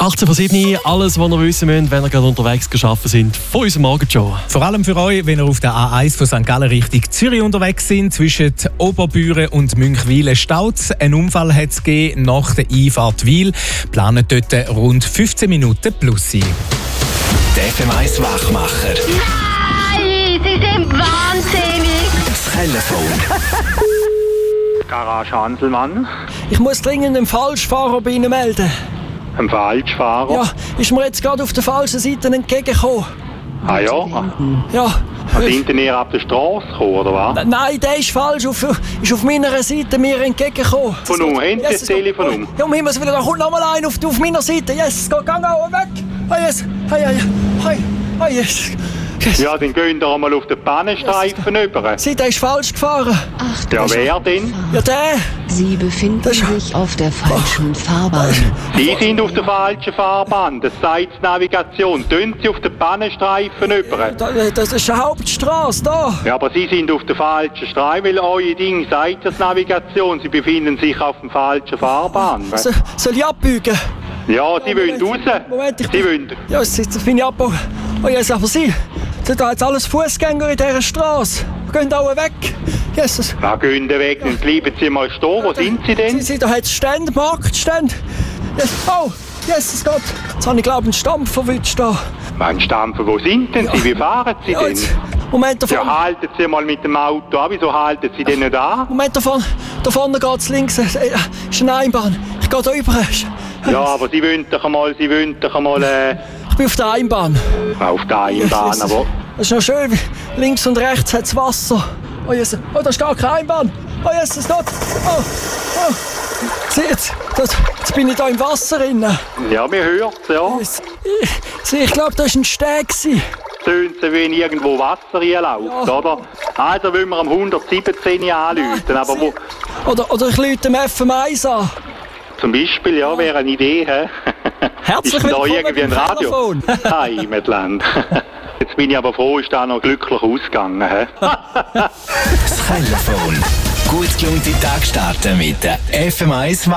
18 von 7, alles, was ihr wissen müsst, wenn ihr gerade unterwegs arbeiten sind, von unserem Morgenshow. Vor allem für euch, wenn ihr auf der A1 von St. Gallen Richtung Zürich unterwegs sind, zwischen Oberbüren und Münchwilen staut. Einen Unfall hat es gegeben nach der Einfahrt Wil. Planen dort rund 15 Minuten plus sein. Der FM1 Wachmacher. Nein, Sie sind wahnsinnig. Das Telefon. Garage Hanselmann. Ich muss dringend einen Falschfahrer bei Ihnen melden. Ein Falschfahrer? Ja, ist mir jetzt gerade auf der falschen Seite entgegengekommen. Ah ja? Ja. Sind denn ihr ab der Straße gekommen, oder was? Nein, der ist falsch. Ist auf meiner Seite mir entgegengekommen. Von haben Sie das Telefon? Ja, um Himmels Willen, da kommt noch mal einer auf meiner Seite. Yes, es geht gang auch weg. Oh yes, oh yes. Ja, dann gehen wir einmal auf den Pannenstreifen rüber. Sie, der ist falsch gefahren. Ja, wer denn? Ja, der. Sie befinden sich auf der falschen Fahrbahn. Sie sind auf der falschen Fahrbahn. Das sagt die Navigation. Tun Sie auf den Pannenstreifen rüber. Das ist eine Hauptstraße, da. Ja, aber Sie sind auf der falschen Streifen, weil euer Ding sagt das Navigation. Sie befinden sich auf der falschen Fahrbahn. Soll ich abbiegen? Ja, Sie wollen raus. Moment, Sie wollen. Ja, jetzt bin ich abgebogen. Oh yes, aber Sie, da jetzt alles Fußgänger in dieser Straße. Gehen alle weg. Jesus. Na, gehen Sie weg, dann bleiben Sie mal stehen. Wo sind Sie denn? Da hat es Stände, Marktstände. Yes. Oh, Jesus Gott. Jetzt habe ich, glaube ich, einen Stampf verwünscht da. Mein Stampfer, wo sind denn Sie? Wie fahren Sie denn? Moment, da vorne. Ja, halten Sie mal mit dem Auto an. Wieso halten Sie denn nicht an? Moment, da vorne geht es links. Ist eine Einbahn. Ich gehe da rüber. Ja, aber Sie wollen doch einmal, Ich bin auf der Einbahn. Auf der Einbahn, aber... Das ist noch schön, links und rechts hat es Wasser. Oh Jesus, oh, da ist gar keine Einbahn. Oh Jesus, dort. Oh. Sieh, jetzt bin ich da im Wasser drin. Ja, wir hören es, ja. Ich glaube, das war ein Steg. Tönt so, wenn irgendwo Wasser reinläuft, Ja. oder? Also wollen wir am 117 anrufen, aber wo... Oder ich rufe dem FM1 an. Zum Beispiel, ja, wäre eine Idee, hä? Herzlich ist da willkommen irgendwie ein beim Radio? Telefon. Heimatland. Jetzt bin ich aber froh, ist da noch glücklich ausgegangen, hä? Das Telefon. Gut gelungene Tag starten mit der FM1